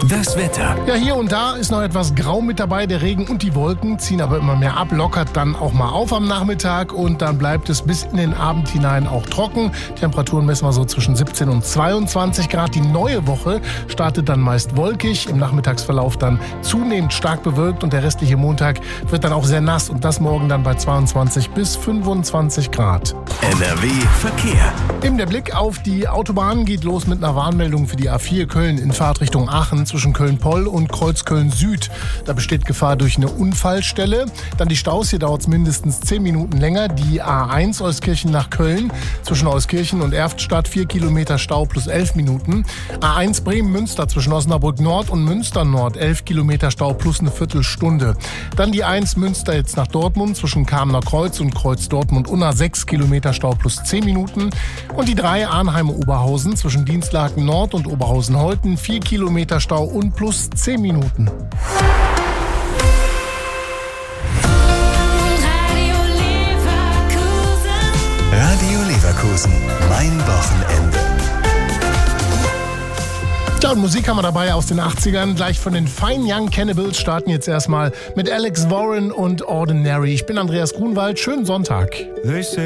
Das Wetter. Ja, hier und da ist noch etwas grau mit dabei. Der Regen und die Wolken ziehen aber immer mehr ab, lockert dann auch mal auf am Nachmittag und dann bleibt es bis in den Abend hinein auch trocken. Temperaturen messen wir so zwischen 17 und 22 Grad. Die neue Woche startet dann meist wolkig, im Nachmittagsverlauf dann zunehmend stark bewölkt und der restliche Montag wird dann auch sehr nass und das morgen dann bei 22 bis 25 Grad. NRW Verkehr. Der Blick auf die Autobahnen geht los mit einer Warnmeldung für die A4 Köln in Fahrtrichtung Aachen zwischen Köln-Poll und Kreuzköln-Süd. Da besteht Gefahr durch eine Unfallstelle. Dann die Staus, hier dauert es mindestens 10 Minuten länger. Die A1 Euskirchen nach Köln zwischen Euskirchen und Erftstadt 4 Kilometer Stau plus 11 Minuten. A1 Bremen-Münster zwischen Osnabrück Nord und Münster Nord 11 Kilometer Stau plus eine Viertelstunde. Dann die 1 Münster jetzt nach Dortmund zwischen Kamener Kreuz und Kreuz Dortmund-Unna 6 Kilometer Stau plus 10 Minuten. Und die 3 Arnheim-Oberhausen zwischen Dienstlaken Nord und Oberhausen-Holten 4 Kilometer Stau und plus 10 Minuten. Radio Leverkusen. Mein Wochenende. Ja, und Musik haben wir dabei aus den 80ern. Gleich von den Fine Young Cannibals starten jetzt erstmal mit Alex Warren und Ordinary. Ich bin Andreas Grunwald. Schönen Sonntag.